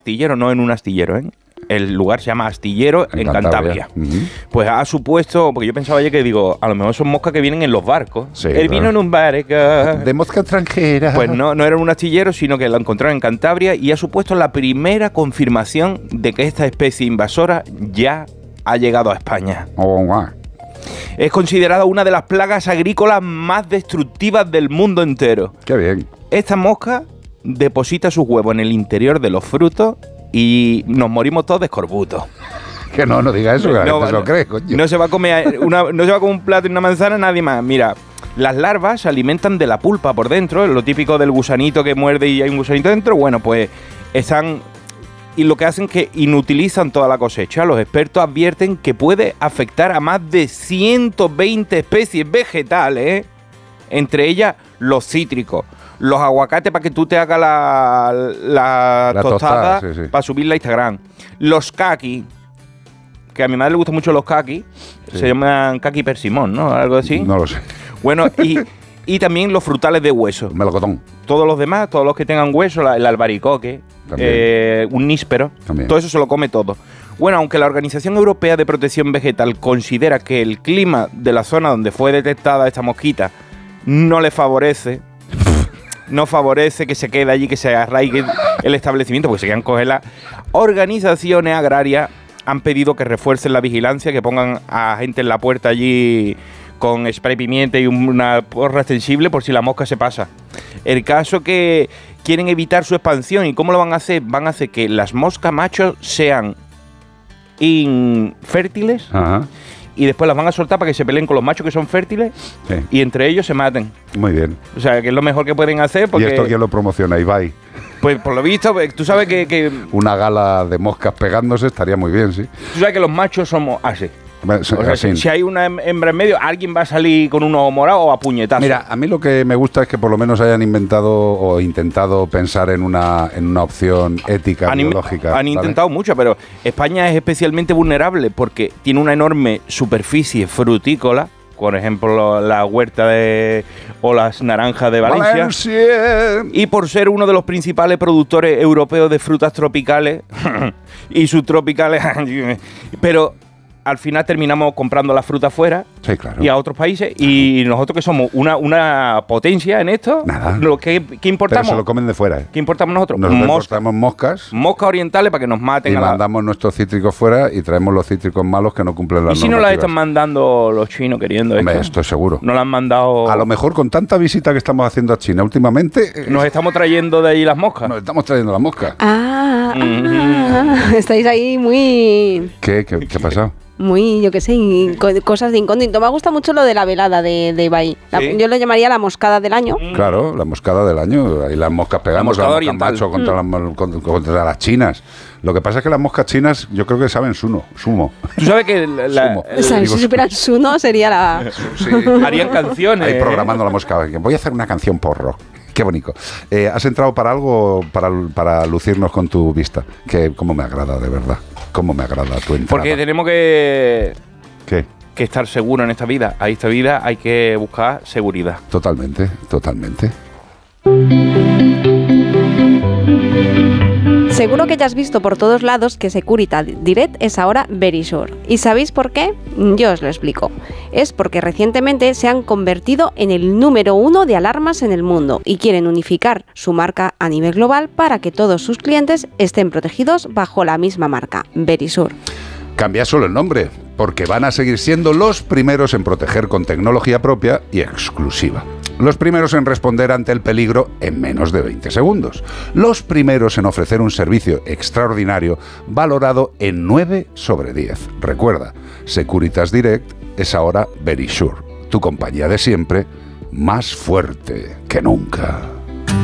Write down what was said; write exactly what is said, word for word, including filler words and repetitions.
astillero, no en un astillero, ¿eh? El lugar se llama Astillero en, en Cantabria. Cantabria. Uh-huh. Pues ha supuesto, porque yo pensaba ayer que digo, a lo mejor son moscas que vienen en los barcos. Sí, Él claro. vino en un barco. De mosca extranjera. Pues no, no era un astillero, sino que lo encontraron en Cantabria y ha supuesto la primera confirmación de que esta especie invasora ya ha llegado a España. Oh, wow. Es considerada una de las plagas agrícolas más destructivas del mundo entero. Qué bien. Esta mosca deposita sus huevos en el interior de los frutos y nos morimos todos de escorbuto. Que no, no diga eso, que la no, gente se lo cree, coño. No se va a comer una, no se va a comer un plato y una manzana nadie más. Mira, las larvas se alimentan de la pulpa por dentro, lo típico del gusanito que muerde y hay un gusanito dentro. Bueno, pues están... Y lo que hacen es que inutilizan toda la cosecha. Los expertos advierten que puede afectar a más de ciento veinte especies vegetales, ¿eh? Entre ellas los cítricos, los aguacates para que tú te hagas la, la, la tostada, tostada sí, sí. para subirla a Instagram, los kakis, que a mi madre le gustan mucho los kakis, sí. se llaman kaki persimón, ¿no? Algo así. No lo sé. Bueno, y, y también los frutales de hueso. Melocotón. Todos los demás, todos los que tengan hueso, la, el albaricoque, eh, un níspero, también. Todo eso se lo come todo. Bueno, aunque la Organización Europea de Protección Vegetal considera que el clima de la zona donde fue detectada esta mosquita no le favorece, no favorece que se quede allí, que se arraigue el establecimiento, porque se quedan congeladas. Organizaciones agrarias han pedido que refuercen la vigilancia, que pongan a gente en la puerta allí con spray pimienta y una porra extensible por si la mosca se pasa. El caso que quieren evitar su expansión, ¿y cómo lo van a hacer? Van a hacer que las moscas machos sean infértiles. Ajá. Y después las van a soltar para que se peleen con los machos que son fértiles, sí. y entre ellos se maten. Muy bien. O sea, que es lo mejor que pueden hacer. Porque, ¿y esto quién lo promociona? Ibai. Pues por lo visto, tú sabes que, que... Una gala de moscas pegándose estaría muy bien, sí. Tú sabes que los machos somos así. Bueno, o sea, si, si hay una hembra en medio, alguien va a salir con un ojo morado o a puñetazos. Mira, a mí lo que me gusta es que por lo menos hayan inventado o intentado pensar en una, en una opción ética, han biológica. Han ¿vale? intentado mucho, pero España es especialmente vulnerable porque tiene una enorme superficie frutícola. Por ejemplo, la huerta de o las naranjas de Valencia. Valencia. Y por ser uno de los principales productores europeos de frutas tropicales y subtropicales, pero al final terminamos comprando la fruta fuera, sí, claro. y a otros países, claro. y nosotros que somos una, una potencia en esto, nada. Lo que, ¿qué importamos? Pero se lo comen de fuera. ¿eh? ¿Qué importamos nosotros? Nosotros importamos moscas. Moscas orientales para que nos maten. Y a mandamos la... nuestros cítricos fuera y traemos los cítricos malos que no cumplen las normas. ¿Y si no las están mandando los chinos queriendo esto? Hombre, estoy seguro. No las han mandado... A lo mejor con tanta visita que estamos haciendo a China últimamente... Nos estamos trayendo de ahí las moscas. Nos estamos trayendo las moscas. Ah, mm-hmm. ah estáis ahí muy... ¿Qué? ¿Qué, qué ha pasado? Muy, yo qué sé, cosas de incógnito. Me gusta mucho lo de la velada de, de Ibai. La, ¿sí? Yo lo llamaría la moscada del año. Claro, la moscada del año. Y las moscas pegamos a la mosca macho contra, mm. las, contra, contra las chinas. Lo que pasa es que las moscas chinas yo creo que saben sumo. sumo. Tú sabes que... La, la, o sea, si supieran suno sería la... Sí. Harían canciones. Ahí programando la mosca. Voy a hacer una canción por rock. Qué bonito. Eh, ¿Has entrado para algo, para, para lucirnos con tu vista? Que cómo me agrada, de verdad. Cómo me agrada tu entrada. Porque tenemos que... ¿Qué? Que estar seguro en esta vida. A esta vida hay que buscar seguridad. Totalmente, totalmente. Seguro que ya has visto por todos lados que Securitas Direct es ahora Verisure. ¿Y sabéis por qué? Yo os lo explico. Es porque recientemente se han convertido en el número uno de alarmas en el mundo y quieren unificar su marca a nivel global para que todos sus clientes estén protegidos bajo la misma marca, Verisure. Cambia solo el nombre, porque van a seguir siendo los primeros en proteger con tecnología propia y exclusiva. Los primeros en responder ante el peligro en menos de veinte segundos. Los primeros en ofrecer un servicio extraordinario valorado en nueve sobre diez. Recuerda, Securitas Direct es ahora Verisure, tu compañía de siempre, más fuerte que nunca.